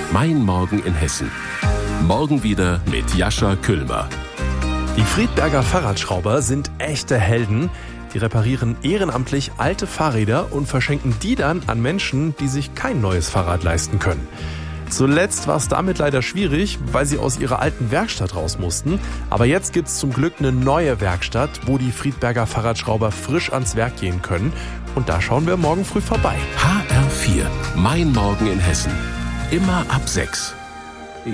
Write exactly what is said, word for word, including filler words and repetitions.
Mein Morgen in Hessen. Morgen wieder mit Jascha Küllmer. Die Friedberger Fahrradschrauber sind echte Helden. Die reparieren ehrenamtlich alte Fahrräder und verschenken die dann an Menschen, die sich kein neues Fahrrad leisten können. Zuletzt war es damit leider schwierig, weil sie aus ihrer alten Werkstatt raus mussten. Aber jetzt gibt es zum Glück eine neue Werkstatt, wo die Friedberger Fahrradschrauber frisch ans Werk gehen können. Und da schauen wir morgen früh vorbei. H R vier. Mein Morgen in Hessen. Immer ab sechs.